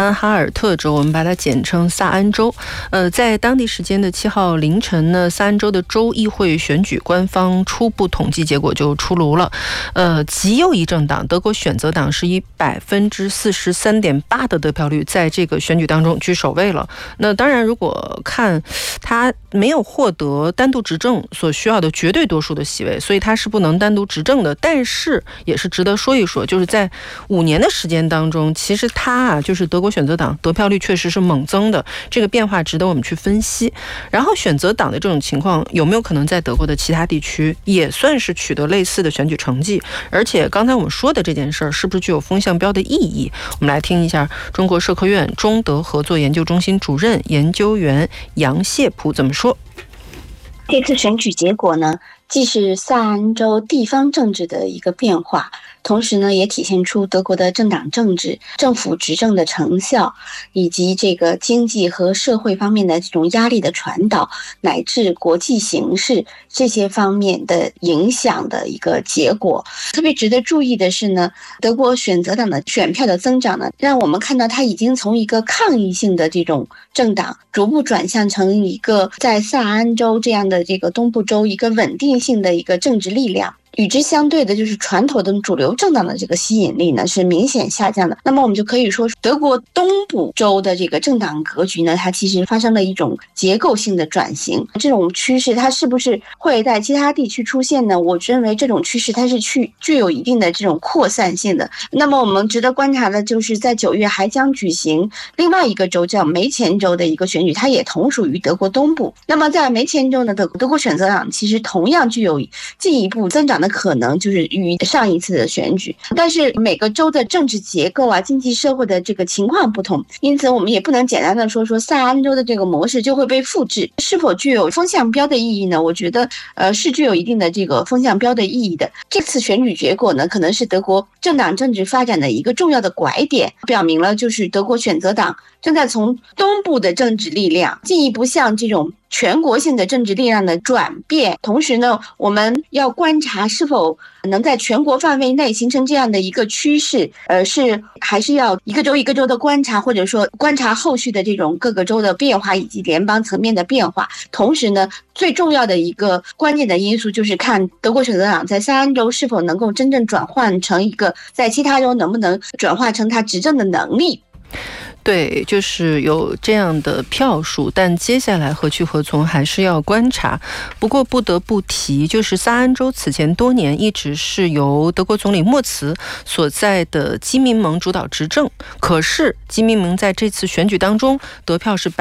安哈尔特州，我们把它简称萨安州。在当地时间的7号凌晨呢，萨安州的州议会选举官方初步统计结果就出炉了。极右翼政党德国选择党是以43.8%的得票率在这个选举当中居首位了。那当然，如果看他没有获得单独执政所需要的绝对多数的席位，所以他是不能单独执政的。但是也是值得说一说，就是在5年的时间当中，其实他就是德国选择党得票率确实是猛增的，这个变化值得我们去分析。然后选择党的这种情况有没有可能在德国的其他地区也算是取得类似的选举成绩？而且刚才我们说的这件事儿是不是具有风向标的意义？我们来听一下中国社科院中德合作研究中心主任研究员杨谢普怎么说。 这次选举结果呢，既是萨安州地方政治的一个变化，同时呢，也体现出德国的政党政治、政府执政的成效，以及这个经济和社会方面的这种压力的传导，乃至国际形势这些方面的影响的一个结果。特别值得注意的是呢，德国选择党的选票的增长呢，让我们看到它已经从一个抗议性的这种政党，逐步转向成一个在萨安州这样的这个东部州一个稳定性的一个政治力量。与之相对的就是传统的主流政党的这个吸引力呢是明显下降的。那么我们就可以说，德国东部州的这个政党格局呢，它其实发生了一种结构性的转型。这种趋势它是不是会在其他地区出现呢？我认为这种趋势它是具有一定的这种扩散性的。那么我们值得观察的就是在9月还将举行另外一个州叫梅前州的一个选举，它也同属于德国东部。那么在梅前州呢，德国选择党其实同样具有进一步增长的可能，就是与上一次的选举，但是每个州的政治结构经济社会的这个情况不同，因此我们也不能简单的说萨安州的这个模式就会被复制。是否具有风向标的意义呢？我觉得是具有一定的这个风向标的意义的。这次选举结果呢，可能是德国政党政治发展的一个重要的拐点，表明了就是德国选择党正在从东部的政治力量进一步向这种全国性的政治力量的转变。同时呢，我们要观察是否能在全国范围内形成这样的一个趋势，还是要一个州一个州的观察，或者说观察后续的这种各个州的变化以及联邦层面的变化。同时呢，最重要的一个关键的因素就是看德国选择党在萨安州是否能够真正转换成一个在其他州能不能转化成他执政的能力。 对，就是有这样的票数，但接下来何去何从还是要观察。不过不得不提，就是萨安州此前多年一直是由德国总理默茨所在的基民盟主导执政，可是基民盟在这次选举当中得票是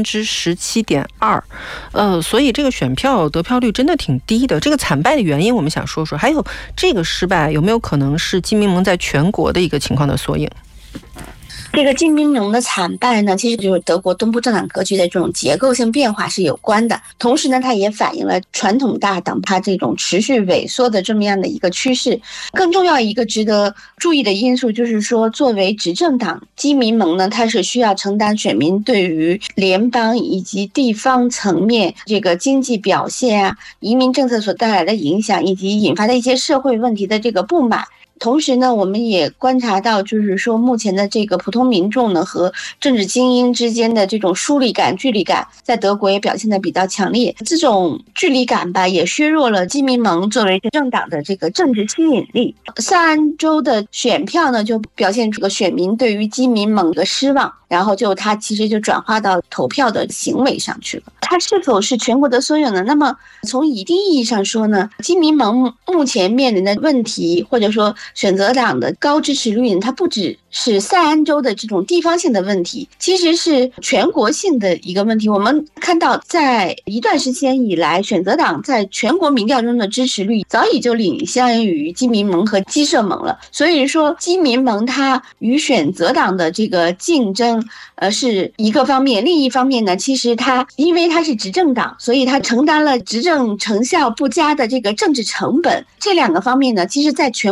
17.2%，所以这个选票得票率真的挺低的。这个惨败的原因我们想说说，还有这个失败有没有可能是基民盟在全国的一个情况的缩影？ 这个基民盟的惨败呢，其实就是德国东部政党格局的这种结构性变化是有关的。同时呢，它也反映了传统大党它这种持续萎缩的这么样的一个趋势。更重要一个值得注意的因素就是说，作为执政党，基民盟呢，它是需要承担选民对于联邦以及地方层面这个经济表现移民政策所带来的影响，以及引发的一些社会问题的这个不满。同时呢，我们也观察到，就是说目前的这个普通民众呢和政治精英之间的这种疏离感、距离感，在德国也表现得比较强烈。这种距离感吧，也削弱了基民盟作为政党的这个政治吸引力。萨安州的选票呢，就表现出个选民对于基民盟的失望，然后它其实就转化到投票的行为上去了。它是否是全国的缩影呢？那么从一定意义上说呢，基民盟目前面临的问题，或者说选择党的高支持率，它不只是萨安州的这种地方性的问题，其实是全国性的一个问题。我们看到在一段时间以来，选择党在全国民调中的支持率早已就领先于基民盟和基社盟了。所以说基民盟它与选择党的这个竞争是一个方面，另一方面呢，其实因为它是执政党，所以它承担了执政成效不佳的这个政治成本。这两个方面呢，其实在全国范围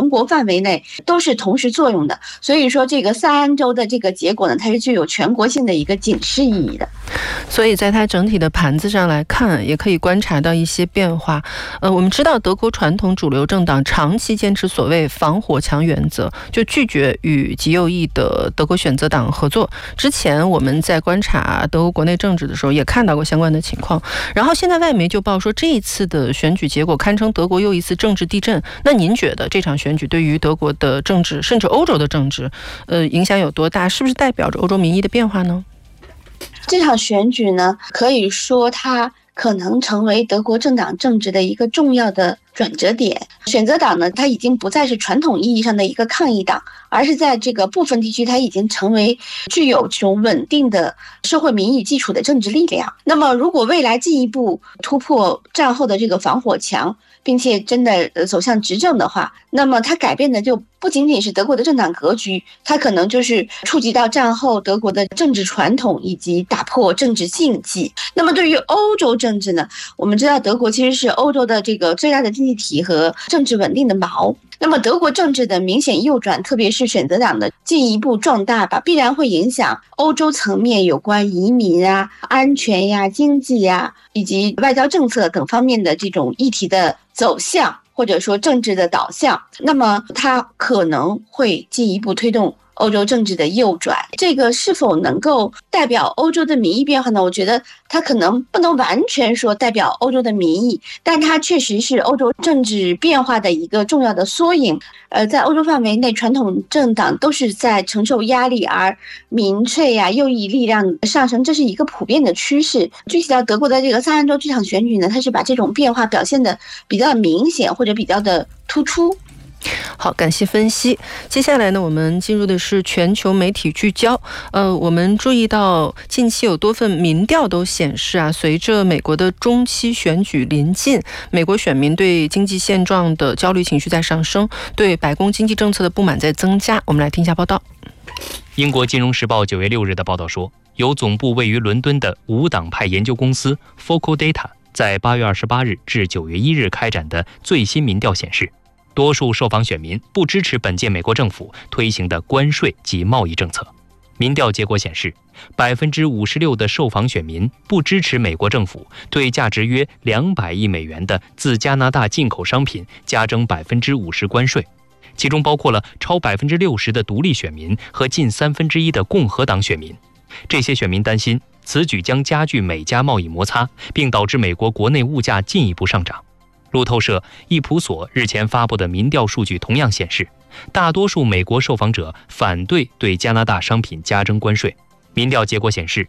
围内都是同时作用的。所以说这个萨安州的这个结果呢，它是具有全国性的一个警示意义的。 所以在它整体的盘子上来看，也可以观察到一些变化。我们知道德国传统主流政党长期坚持所谓防火墙原则，就拒绝与极右翼的德国选择党合作。之前我们在观察德国国内政治的时候也看到过相关的情况，然后现在外媒就报说这一次的选举结果堪称德国又一次政治地震。那您觉得这场选举对于德国的政治甚至欧洲的政治影响有多大？是不是代表着欧洲民意的变化呢？ 这场选举呢，可以说它可能成为德国政党政治的一个重要的转折点。选择党呢，它已经不再是传统意义上的一个抗议党，而是在这个部分地区，它已经成为具有这种稳定的社会民意基础的政治力量。那么，如果未来进一步突破战后的这个防火墙，并且真的走向执政的话，那么它改变的就不仅仅是德国的政党格局，它可能就是触及到战后德国的政治传统以及打破政治禁忌。那么对于欧洲政治呢，我们知道德国其实是欧洲的这个最大的经济体和政治稳定的锚。那么德国政治的明显右转，特别是选择党的进一步壮大吧，必然会影响欧洲层面有关移民啊、安全呀、经济呀以及外交政策等方面的这种议题的走向，或者说政治的导向。那么它可能会进一步推动欧洲政治的右转。这个是否能够代表欧洲的民意变化呢？我觉得它可能不能完全说代表欧洲的民意，但它确实是欧洲政治变化的一个重要的缩影。在欧洲范围内，传统政党都是在承受压力，而民粹呀、右翼力量上升，这是一个普遍的趋势。具体到德国的这个萨安州这场选举呢，它是把这种变化表现的比较明显或者比较的突出。 好，感谢分析。接下来呢，我们进入的是全球媒体聚焦。我们注意到近期有多份民调都显示啊，随着美国的中期选举临近，美国选民对经济现状的焦虑情绪在上升，对白宫经济政策的不满在增加。我们来听一下报道。 英国金融时报9月6日的报道说，由总部位于伦敦的无党派研究公司 Focal Data 在8月28日至9月1日开展的最新民调显示，多数受访选民不支持本届美国政府推行的关税及贸易政策。民调结果显示，56%的受访选民不支持美国政府对价值约200亿美元的自加拿大进口商品加征50%关税，其中包括了超60%的独立选民和近1/3的共和党选民。这些选民担心此举将加剧美加贸易摩擦，并导致美国国内物价进一步上涨。路透社易普所日前发布的民调数据同样显示，大多数美国受访者反对对加拿大商品加征关税。民调结果显示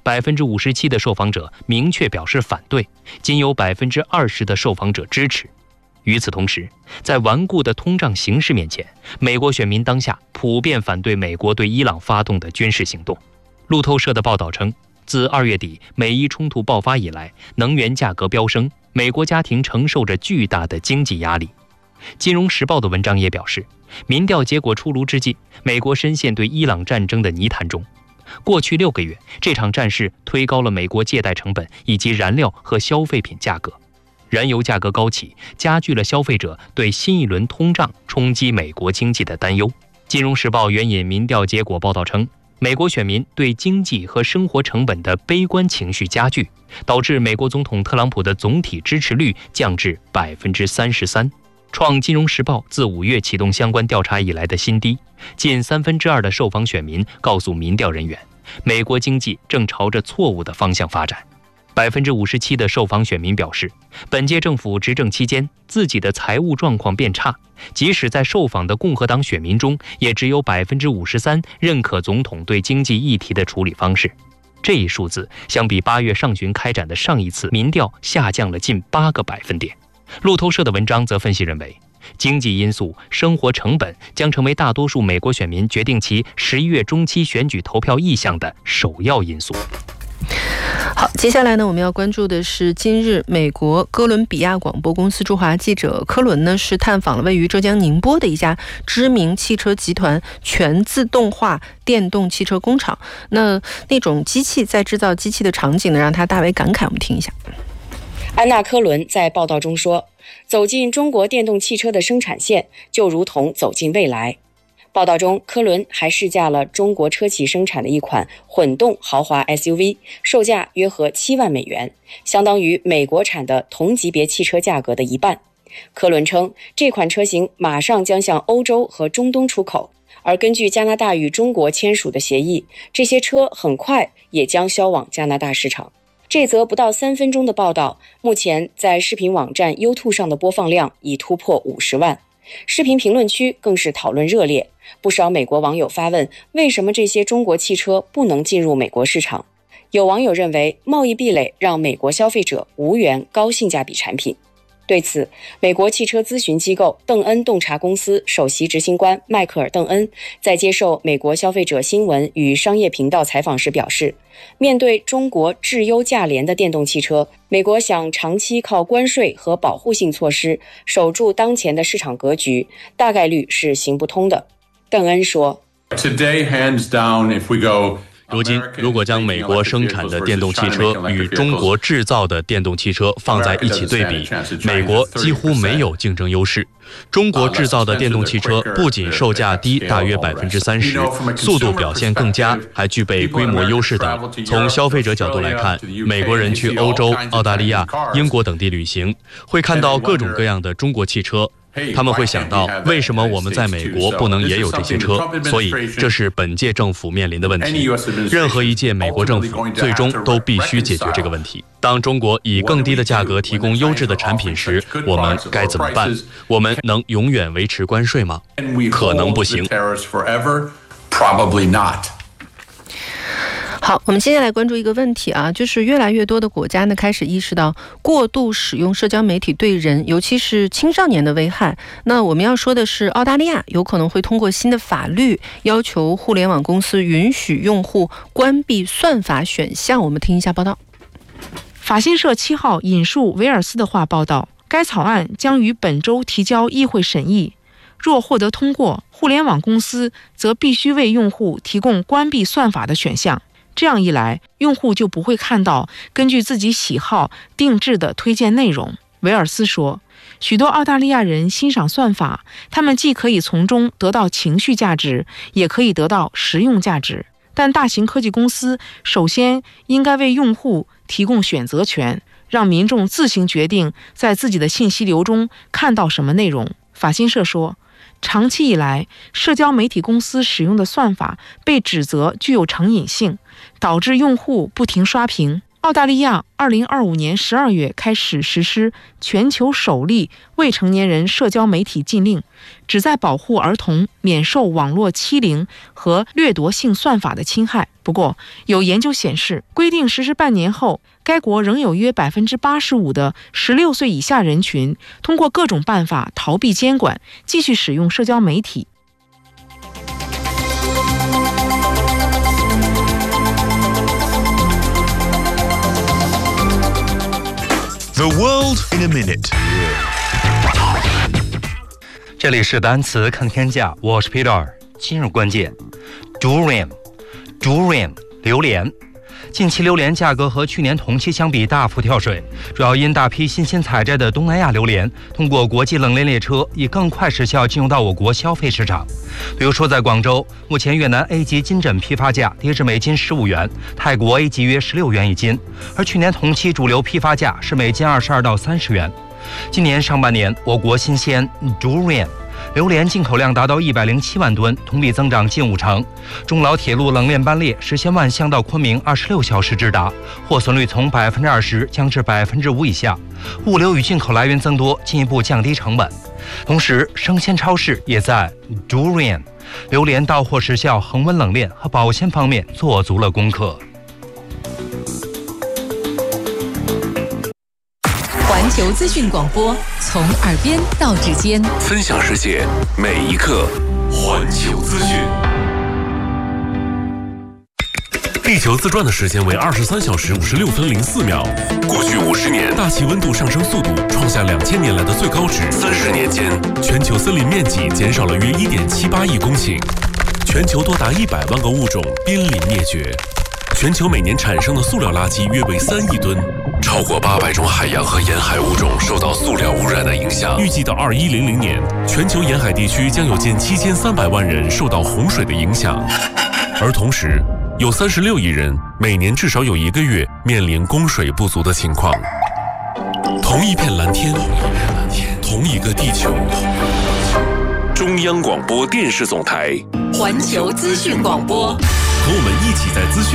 ，57%的受访者明确表示反对，仅有20%的受访者支持。与此同时，在顽固的通胀形势面前，美国选民当下普遍反对美国对伊朗发动的军事行动。路透社的报道称，自2月底美伊冲突爆发以来，能源价格飙升，美国家庭承受着巨大的经济压力。金融时报的文章也表示，民调结果出炉之际，美国深陷对伊朗战争的泥潭中。过去6个月，这场战事推高了美国借贷成本以及燃料和消费品价格。燃油价格高企，加剧了消费者对新一轮通胀冲击美国经济的担忧。金融时报援引民调结果报道称，美国选民对经济和生活成本的悲观情绪加剧，导致美国总统特朗普的总体支持率降至33%，创金融时报自5月启动相关调查以来的新低。近2/3的受访选民告诉民调人员，美国经济正朝着错误的方向发展。57%的受访选民表示，本届政府执政期间自己的财务状况变差，即使在受访的共和党选民中，也只有53%认可总统对经济议题的处理方式。这一数字相比8月上旬开展的上一次民调下降了近8个百分点。路透社的文章则分析认为，经济因素、生活成本将成为大多数美国选民决定其11月中期选举投票意向的首要因素。 好，接下来呢，我们要关注的是今日美国哥伦比亚广播公司驻华记者科伦呢，是探访了位于浙江宁波的一家知名汽车集团全自动化电动汽车工厂。那种机器在制造机器的场景呢，让他大为感慨。我们听一下。 安娜·科伦在报道中说，走进中国电动汽车的生产线就如同走进未来。报道中，科伦还试驾了中国车企生产的一款混动豪华 SUV， 售价约合7万美元，相当于美国产的同级别汽车价格的一半。科伦称，这款车型马上将向欧洲和中东出口，而根据加拿大与中国签署的协议，这些车很快也将销往加拿大市场。这则不到3分钟的报道，目前在视频网站 YouTube 上的播放量已突破50万，视频评论区更是讨论热烈。不少美国网友发问，为什么这些中国汽车不能进入美国市场？有网友认为，贸易壁垒让美国消费者无缘高性价比产品。对此，美国汽车咨询机构邓恩洞察公司首席执行官迈克尔·邓恩在接受美国消费者新闻与商业频道采访时表示，面对中国质优价廉的电动汽车，美国想长期靠关税和保护性措施守住当前的市场格局，大概率是行不通的。邓恩说， 如今，如果将美国生产的电动汽车与中国制造的电动汽车放在一起对比，美国几乎没有竞争优势。中国制造的电动汽车不仅售价低大约30%，速度表现更佳，还具备规模优势等。从消费者角度来看，美国人去欧洲、澳大利亚、英国等地旅行，会看到各种各样的中国汽车。他们会想到，为什么我们在美国不能也有这些车？所以，这是本届政府面临的问题。任何一届美国政府最终都必须解决这个问题。当中国以更低的价格提供优质的产品时，我们该怎么办？我们能永远维持关税吗？可能不行。 好，我们接下来关注一个问题啊，就是越来越多的国家呢开始意识到过度使用社交媒体对人，尤其是青少年的危害。那我们要说的是，澳大利亚有可能会通过新的法律要求互联网公司允许用户关闭算法选项。我们听一下报道。 法新社7号引述维尔斯的话报道，该草案将于本周提交议会审议。若获得通过，互联网公司则必须为用户提供关闭算法的选项。这样一来，用户就不会看到根据自己喜好定制的推荐内容。维尔斯说，许多澳大利亚人欣赏算法，他们既可以从中得到情绪价值，也可以得到实用价值。但大型科技公司首先应该为用户提供选择权，让民众自行决定在自己的信息流中看到什么内容。法新社说，长期以来，社交媒体公司使用的算法被指责具有成瘾性，导致用户不停刷屏。澳大利亚2025年12月开始实施全球首例未成年人社交媒体禁令，旨在保护儿童免受网络欺凌和掠夺性算法的侵害。不过，有研究显示，规定实施半年后，该国仍有约85%的16岁以下人群通过各种办法逃避监管，继续使用社交媒体。 The world in a minute。 这里是单词看天下，我是 Peter。今日关键 Durian 榴莲。近期榴莲价格和去年同期相比大幅跳水，主要因大批新鲜采摘的东南亚榴莲通过国际冷链列车以更快时效进入到我国消费市场。比如说在广州，目前越南 A 级金枕批发价跌至每斤15元，泰国 A 级约16元一斤，而去年同期主流批发价是每斤22到30元。今年上半年，我国新鲜 Durian榴莲进口量达到107万吨，同比增长近50%。中老铁路冷链班列实现万象到昆明26小时直达，货存率从20%降至5%以下。物流与进口来源增多，进一步降低成本。同时，生鲜超市也在 Durian 榴莲到货时效、恒温冷链和保鲜方面做足了功课。 环球资讯广播，从耳边到指尖， 分享世界每一刻。环球资讯。地球自转的时间为23小时56分04秒。过去50年，大气温度上升速度创下2000年来的最高值。30年间，全球森林面积减少了约1.78亿公顷，全球多达100万个物种濒临灭绝。全球每年产生的塑料垃圾约为3亿吨。 超过800种海洋和沿海物种受到塑料污染的影响。预计到2100年，全球沿海地区将有近7300万人受到洪水的影响，而同时，有36亿人每年至少有1个月面临供水不足的情况。同一片蓝天，同一个地球。中央广播电视总台， 环球资讯广播， 和我们一起在资讯